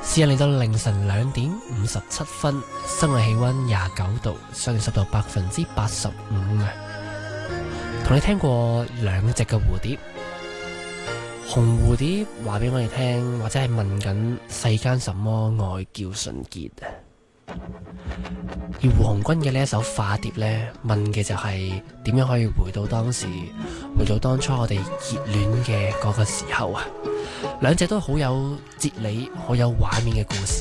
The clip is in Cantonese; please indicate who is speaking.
Speaker 1: 時間嚟到凌晨2:57，室外氣溫29度，相對濕度85%啊！同你聽過兩隻嘅蝴蝶，紅蝴蝶話俾我哋聽，或者係問緊世間什麼愛叫純潔啊！而胡鴻鈞嘅呢一首化蝶呢，問嘅就係點樣可以回到當時，回到當初我哋熱戀嘅嗰個時候啊！兩隻都好有哲理、好有畫面嘅故事。